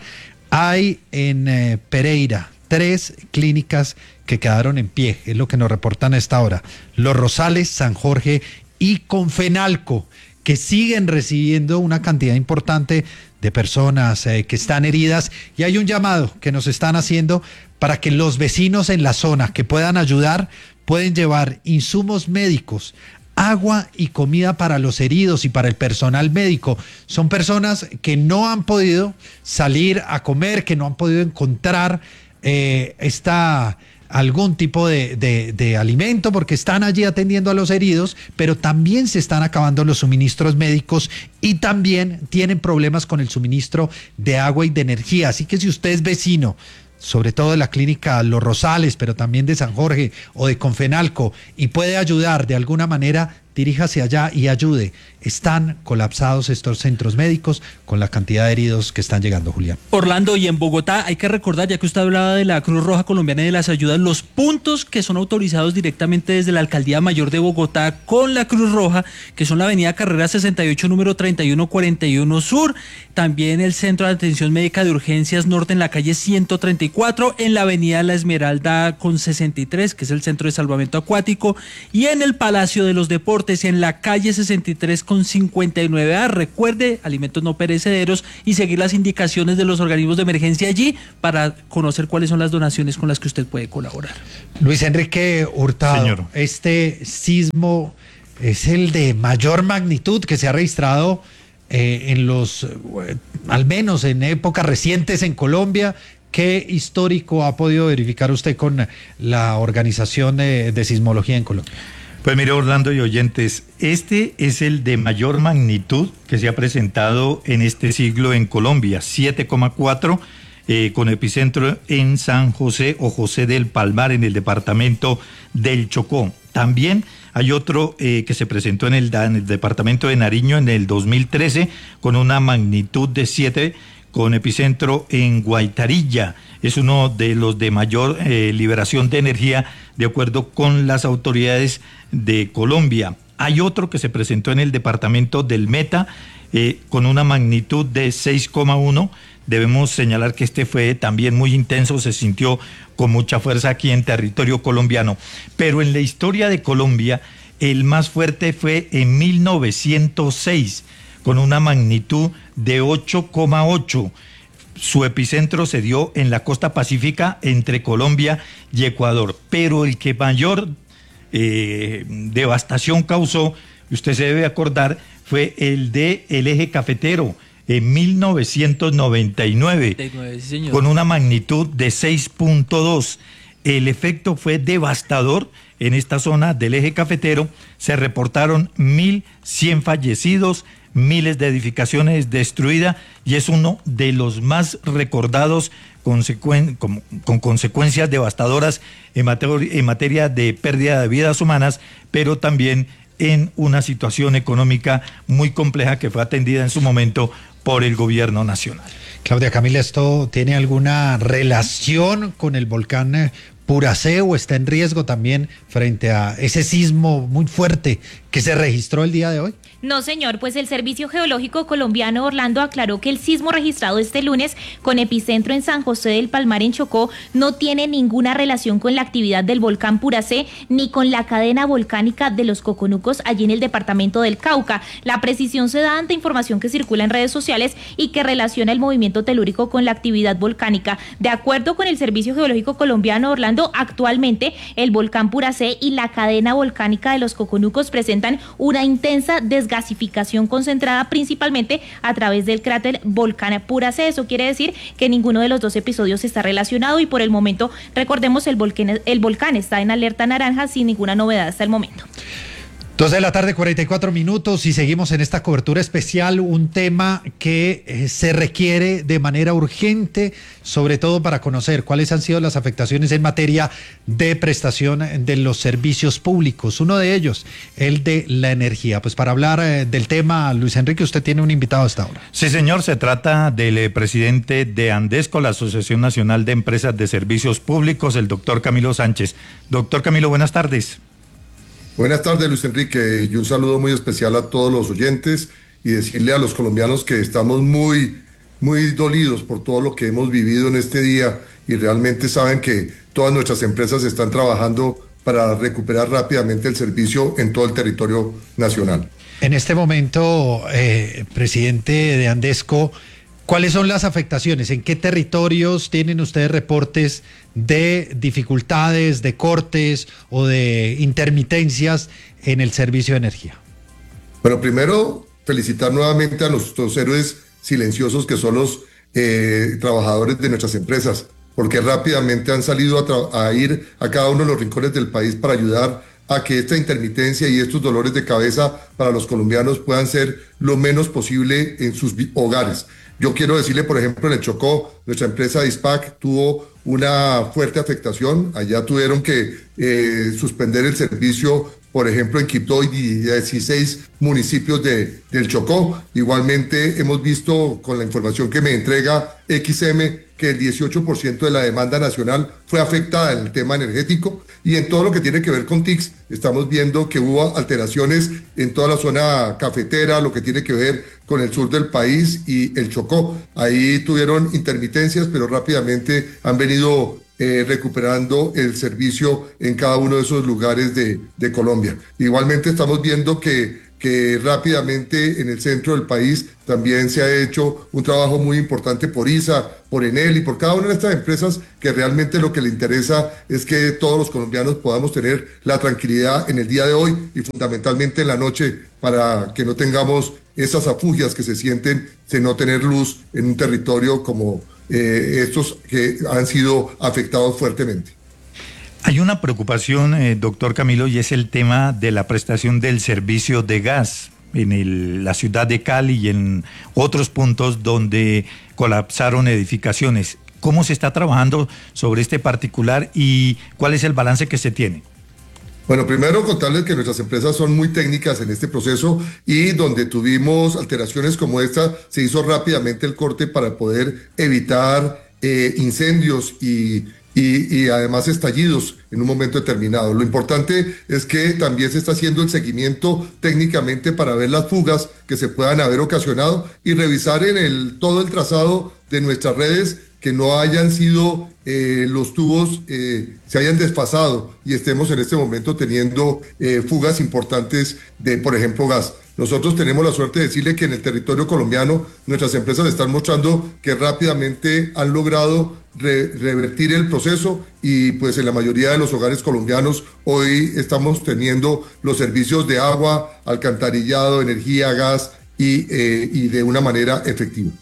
I: Hay en eh, Pereira tres clínicas que quedaron en pie, es lo que nos reportan a esta hora. Los Rosales, San Jorge y Confenalco, que siguen recibiendo una cantidad importante de personas eh, que están heridas, y hay un llamado que nos están haciendo para que los vecinos en la zona que puedan ayudar, pueden llevar insumos médicos, agua y comida para los heridos y para el personal médico. Son personas que no han podido salir a comer, que no han podido encontrar eh, esta... algún tipo de, de, de alimento, porque están allí atendiendo a los heridos, pero también se están acabando los suministros médicos y también tienen problemas con el suministro de agua y de energía. Así que si usted es vecino, sobre todo de la clínica Los Rosales, pero también de San Jorge o de Confenalco, y puede ayudar de alguna manera, diríjase allá y ayude. Están colapsados estos centros médicos con la cantidad de heridos que están llegando, Julián.
C: Orlando, y en Bogotá hay que recordar, ya que usted hablaba de la Cruz Roja Colombiana y de las ayudas, los puntos que son autorizados directamente desde la Alcaldía Mayor de Bogotá con la Cruz Roja, que son la avenida Carrera sesenta y ocho, número treinta y uno cuarenta y uno Sur, también el Centro de Atención Médica de Urgencias Norte en la calle ciento treinta y cuatro, en la avenida La Esmeralda con sesenta y tres, que es el Centro de Salvamento Acuático, y en el Palacio de los Deportes, en la calle sesenta y tres con cincuenta y nueve A. Recuerde, alimentos no perecederos, y seguir las indicaciones de los organismos de emergencia allí para conocer cuáles son las donaciones con las que usted puede colaborar.
I: Luis Enrique Hurtado, Señor. Este sismo es el de mayor magnitud que se ha registrado eh, en los, eh, al menos en épocas recientes en Colombia. ¿Qué histórico ha podido verificar usted con la Organización de, de Sismología en Colombia?
A: Pues mire, Orlando y oyentes, este es el de mayor magnitud que se ha presentado en este siglo en Colombia, siete coma cuatro, eh, con epicentro en San José o José del Palmar, en el departamento del Chocó. También hay otro eh, que se presentó en el, en el departamento de Nariño en el dos mil trece, con una magnitud de siete, con epicentro en Guaitarilla. Es uno de los de mayor eh, liberación de energía, de acuerdo con las autoridades de Colombia. Hay otro que se presentó en el departamento del Meta, eh, con una magnitud de seis coma uno. Debemos señalar que este fue también muy intenso, se sintió con mucha fuerza aquí en territorio colombiano. Pero en la historia de Colombia, el más fuerte fue en mil novecientos seis, con una magnitud de ocho coma ocho. Su epicentro se dio en la costa pacífica entre Colombia y Ecuador. Pero el que mayor eh, devastación causó, usted se debe acordar, fue el de el eje cafetero en mil novecientos noventa y nueve, sí, señor, con una magnitud de seis punto dos. El efecto fue devastador en esta zona del eje cafetero. Se reportaron mil cien fallecidos, miles de edificaciones destruidas, y es uno de los más recordados consecuen, con, con consecuencias devastadoras en materia, en materia de pérdida de vidas humanas, pero también en una situación económica muy compleja que fue atendida en su momento por el gobierno nacional.
I: Claudia Camila, ¿esto tiene alguna relación con el volcán Puracé o está en riesgo también frente a ese sismo muy fuerte que se registró el día de hoy?
L: No, señor, pues el Servicio Geológico Colombiano Orlando aclaró que el sismo registrado este lunes con epicentro en San José del Palmar en Chocó no tiene ninguna relación con la actividad del volcán Puracé ni con la cadena volcánica de los Coconucos allí en el departamento del Cauca. La precisión se da ante información que circula en redes sociales y que relaciona el movimiento telúrico con la actividad volcánica. De acuerdo con el Servicio Geológico Colombiano Orlando, actualmente el volcán Puracé y la cadena volcánica de los Coconucos presentan una intensa desgasificación gasificación concentrada principalmente a través del cráter volcán Puracé. Eso quiere decir que ninguno de los dos episodios está relacionado y por el momento, recordemos, el volcán, el volcán está en alerta naranja sin ninguna novedad hasta el momento.
I: Dos de la tarde, cuarenta y cuatro minutos, y seguimos en esta cobertura especial, un tema que eh, se requiere de manera urgente, sobre todo para conocer cuáles han sido las afectaciones en materia de prestación de los servicios públicos. Uno de ellos, el de la energía. Pues para hablar eh, del tema, Luis Enrique, usted tiene un invitado hasta ahora.
A: Sí, señor, se trata del eh, presidente de Andesco, la Asociación Nacional de Empresas de Servicios Públicos, el doctor Camilo Sánchez. Doctor Camilo, buenas tardes.
D: Buenas tardes, Luis Enrique, y un saludo muy especial a todos los oyentes y decirle a los colombianos que estamos muy, muy dolidos por todo lo que hemos vivido en este día y realmente saben que todas nuestras empresas están trabajando para recuperar rápidamente el servicio en todo el territorio nacional.
I: En este momento, eh, presidente de Andesco, ¿cuáles son las afectaciones? ¿En qué territorios tienen ustedes reportes de dificultades, de cortes o de intermitencias en el servicio de energía?
D: Bueno, primero felicitar nuevamente a nuestros héroes silenciosos que son los eh, trabajadores de nuestras empresas, porque rápidamente han salido a, a ir a cada uno de los rincones del país para ayudar a que esta intermitencia y estos dolores de cabeza para los colombianos puedan ser lo menos posible en sus hogares. Yo quiero decirle, por ejemplo, en el Chocó, nuestra empresa Dispac tuvo una fuerte afectación. Allá tuvieron que eh, suspender el servicio, por ejemplo, en Quibdó y dieciséis municipios de, del Chocó. Igualmente hemos visto con la información que me entrega X M que el dieciocho por ciento de la demanda nacional fue afectada en el tema energético, y en todo lo que tiene que ver con T I C S estamos viendo que hubo alteraciones en toda la zona cafetera, lo que tiene que ver con el sur del país y el Chocó. Ahí tuvieron intermitencias, pero rápidamente han venido eh, recuperando el servicio en cada uno de esos lugares de, de Colombia. Igualmente estamos viendo que que rápidamente en el centro del país también se ha hecho un trabajo muy importante por I S A, por Enel y por cada una de estas empresas que realmente lo que le interesa es que todos los colombianos podamos tener la tranquilidad en el día de hoy y fundamentalmente en la noche para que no tengamos esas afugias que se sienten de no tener luz en un territorio como eh, estos que han sido afectados fuertemente.
A: Hay una preocupación, eh, doctor Camilo, y es el tema de la prestación del servicio de gas en el, la ciudad de Cali y en otros puntos donde colapsaron edificaciones. ¿Cómo se está trabajando sobre este particular y cuál es el balance que se tiene?
D: Bueno, primero contarles que nuestras empresas son muy técnicas en este proceso y donde tuvimos alteraciones como esta, se hizo rápidamente el corte para poder evitar eh, incendios y Y, y además estallidos en un momento determinado. Lo importante es que también se está haciendo el seguimiento técnicamente para ver las fugas que se puedan haber ocasionado y revisar en el, todo el trazado de nuestras redes que no hayan sido eh, los tubos, eh, se hayan desfasado y estemos en este momento teniendo eh, fugas importantes de, por ejemplo, gas. Nosotros tenemos la suerte de decirle que en el territorio colombiano nuestras empresas están mostrando que rápidamente han logrado re revertir el proceso y pues en la mayoría de los hogares colombianos hoy estamos teniendo los servicios de agua, alcantarillado, energía, gas y, eh, y de una manera efectiva.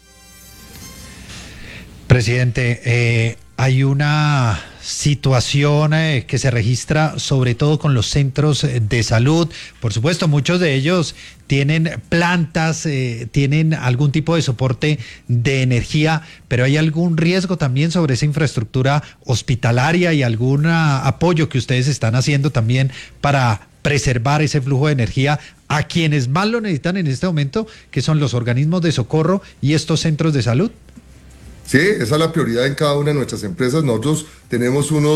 I: Presidente, eh, hay una situación eh, que se registra sobre todo con los centros de salud. Por supuesto, muchos de ellos tienen plantas, eh, tienen algún tipo de soporte de energía, pero hay algún riesgo también sobre esa infraestructura hospitalaria y algún apoyo que ustedes están haciendo también para preservar ese flujo de energía a quienes más lo necesitan en este momento, que son los organismos de socorro y estos centros de salud.
D: Sí, esa es la prioridad en cada una de nuestras empresas. Nosotros tenemos unos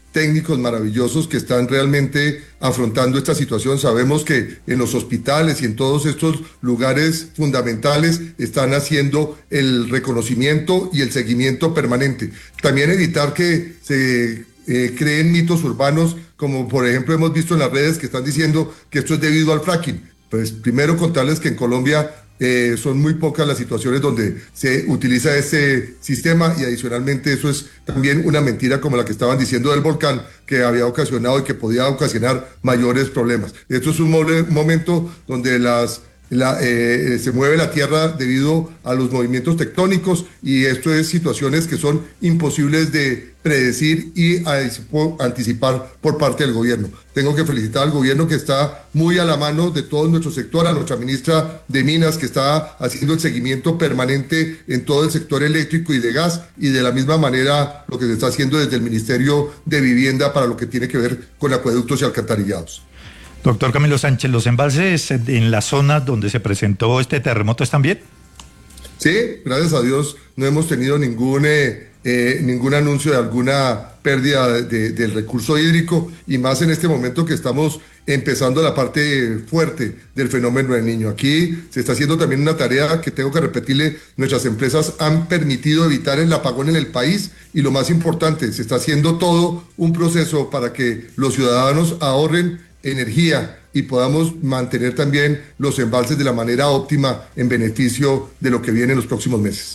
D: técnicos maravillosos que están realmente afrontando esta situación. Sabemos que en los hospitales y en todos estos lugares fundamentales están haciendo el reconocimiento y el seguimiento permanente. También evitar que se eh, creen mitos urbanos, como por ejemplo hemos visto en las redes que están diciendo que esto es debido al fracking. Pues primero contarles que en Colombia Eh, son muy pocas las situaciones donde se utiliza ese sistema, y adicionalmente eso es también una mentira como la que estaban diciendo del volcán, que había ocasionado y que podía ocasionar mayores problemas. Esto es un mo- momento donde las La, eh, se mueve la tierra debido a los movimientos tectónicos, y esto es situaciones que son imposibles de predecir y anticipar por parte del gobierno. Tengo que felicitar al gobierno, que está muy a la mano de todo nuestro sector, a nuestra ministra de Minas, que está haciendo el seguimiento permanente en todo el sector eléctrico y de gas, y de la misma manera lo que se está haciendo desde el Ministerio de Vivienda para lo que tiene que ver con acueductos y alcantarillados.
A: Doctor Camilo Sánchez, ¿los embalses en la zona donde se presentó este terremoto están bien?
D: Sí, gracias a Dios no hemos tenido ningún, eh, eh, ningún anuncio de alguna pérdida de, de, del recurso hídrico, y más en este momento que estamos empezando la parte fuerte del fenómeno del Niño. Aquí se está haciendo también una tarea que tengo que repetirle: nuestras empresas han permitido evitar el apagón en el país, y lo más importante, se está haciendo todo un proceso para que los ciudadanos ahorren energía y podamos mantener también los embalses de la manera óptima en beneficio de lo que viene en los próximos meses.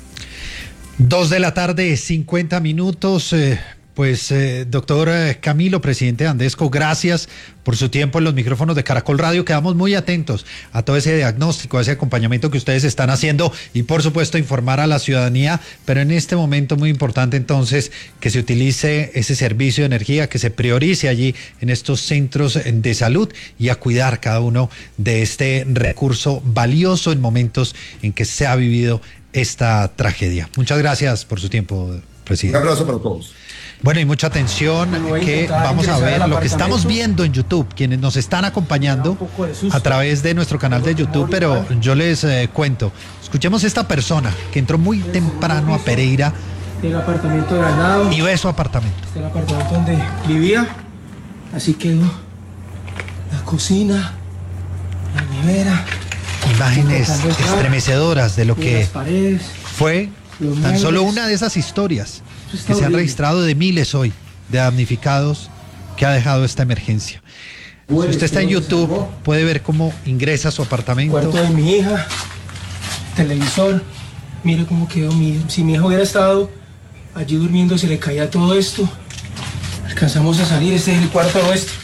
I: Dos de la tarde, cincuenta minutos. Eh, pues, eh, doctor Camilo, presidente de Andesco, gracias por su tiempo en los micrófonos de Caracol Radio. Quedamos muy atentos a todo ese diagnóstico, a ese acompañamiento que ustedes están haciendo, y por supuesto informar a la ciudadanía, pero en este momento muy importante entonces que se utilice ese servicio de energía, que se priorice allí en estos centros de salud, y a cuidar cada uno de este recurso valioso en momentos en que se ha vivido esta tragedia. Muchas gracias por su tiempo, presidente.
D: Un abrazo para todos.
I: Bueno, y mucha atención, que vamos a ver lo que estamos viendo en YouTube, quienes nos están acompañando a través de nuestro canal de YouTube, pero yo les eh, cuento. Escuchemos esta persona que entró muy temprano a Pereira
E: del apartamento de Ganado
I: y ve su apartamento.
E: Del apartamento donde vivía, así quedó la cocina, la nevera.
I: Imágenes estremecedoras de lo que fue tan solo una de esas historias que se han registrado de miles hoy de damnificados que ha dejado esta emergencia. Si usted está en YouTube, puede ver cómo ingresa a su apartamento.
E: Cuarto de mi hija, televisor, mire cómo quedó. Mi, si mi hija hubiera estado allí durmiendo, se le caía todo esto. Alcanzamos a salir, este es el cuarto oeste.